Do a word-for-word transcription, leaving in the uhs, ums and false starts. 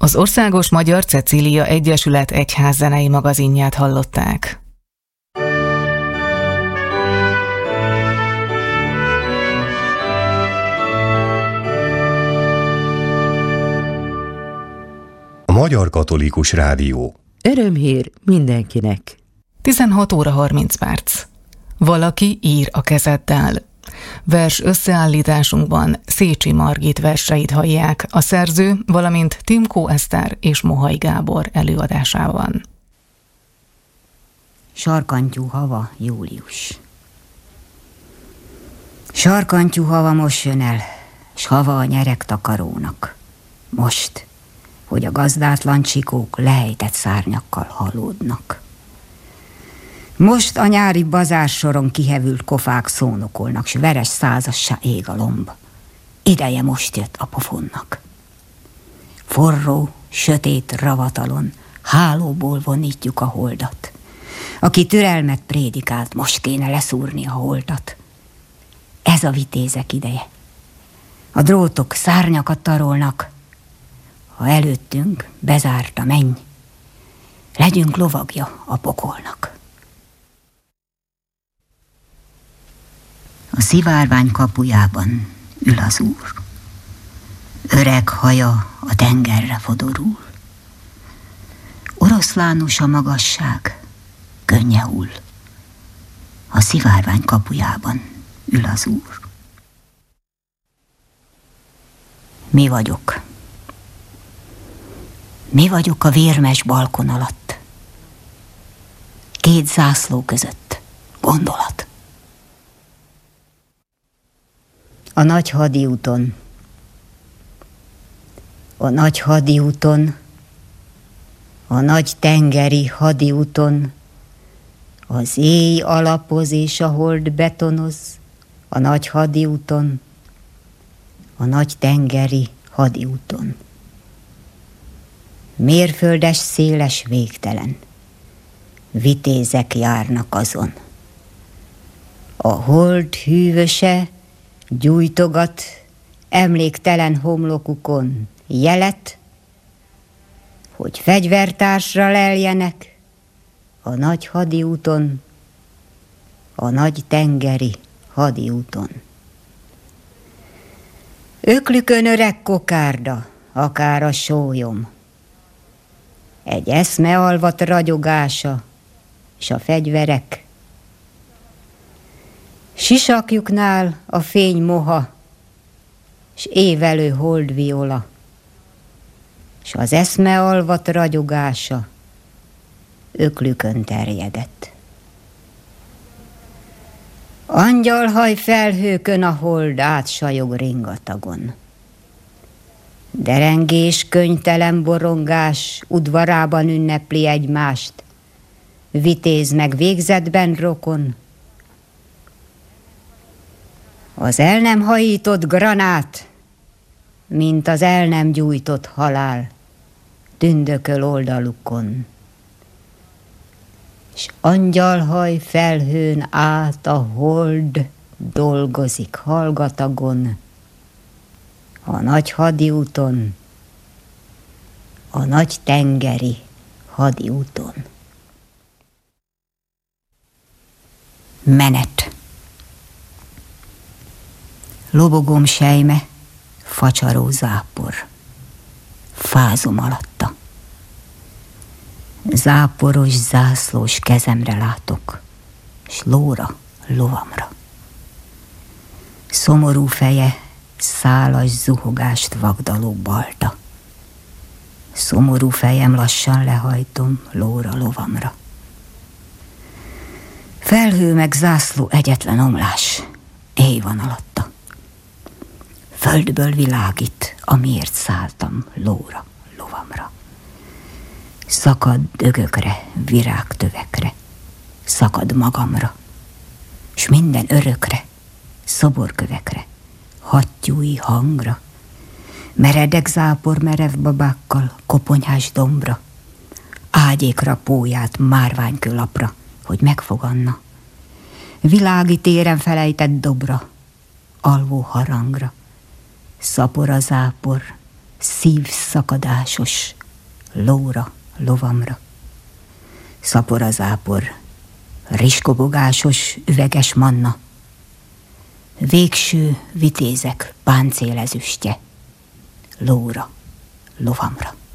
Az Országos Magyar Cecília Egyesület egyházzenei magazinját hallották. A Magyar Katolikus Rádió. Örömhír mindenkinek. tizenhat óra harminc perc. Valaki ír a kezeddel. Vers összeállításunkban Szécsi Margit verseit hallják a szerző, valamint Timkó Eszter és Mohai Gábor előadásában. Sarkantyú hava, július. Sarkantyú hava most jön el, s hava a nyeregtakarónak. Most, hogy a gazdátlan csikók lehelytett szárnyakkal halódnak. Most a nyári bazársoron kihevült kofák szónokolnak, s veres százassá ég a lomb. Ideje most jött a pofonnak. Forró, sötét ravatalon hálóból vonítjuk a holdat. Aki türelmet prédikált, most kéne leszúrni a holtat. Ez a vitézek ideje. A drótok szárnyakat tarolnak. Ha előttünk bezárt a menny, legyünk lovagja a pokolnak. A szivárvány kapujában ül az úr. Öreg haja a tengerre fodorul. Oroszlános a magasság, könnye hull. A szivárvány kapujában ül az úr. Mi vagyok? Mi vagyok a vérmes balkon alatt? Két zászló között gondolat. A nagy hadiúton, a nagy hadiúton, a nagy tengeri hadiúton, az éj alapoz és a hold betonoz, a nagy hadiúton, a nagy tengeri hadiúton. Mérföldes, széles, végtelen, vitézek járnak azon. A hold hűvöse gyújtogat emléktelen homlokukon jelet, hogy fegyvertársra leljenek a nagy hadiúton, a nagy tengeri hadiúton. Öklükön öreg kokárda, akár a sólyom, egy eszmealvat ragyogása, s a fegyverek. Sisakjuknál a fény moha, s évelő holdviola, s az eszmealvat ragyogása öklükön terjedett. Angyalhaj felhőkön a hold átsajog ringatagon. Derengés, könytelen borongás udvarában ünnepli egymást, vitéz meg végzetben rokon. Az el nem hajított granát, mint az el nem gyújtott halál, tündököl oldalukon. S angyalhaj felhőn át a hold dolgozik hallgatagon, a nagy hadiúton, a nagy tengeri hadiúton. Menet. Lobogom sejme, facsaró zápor, fázom alatta. Záporos, zászlós kezemre látok, s lóra, lovamra. Szomorú feje, szálas zuhogást vagdaló balta. Szomorú fejem lassan lehajtom lóra, lovamra. Felhő meg zászló egyetlen omlás, éj van alatta. Földből világít, amiért szálltam lóra, lovamra. Szakad dögökre, virágtövekre, szakad magamra, s minden örökre, szoborkövekre, hattyúi hangra, meredek zápor merev babákkal, koponyhás dombra, ágyékra póját márványkőlapra, hogy megfoganna, világi téren felejtett dobra, alvó harangra, szapor a zápor, szívszakadásos lóra, lovamra. Szapor az ápor, riskobogásos, üveges manna, végső vitézek páncélezüstje, lóra, lovamra.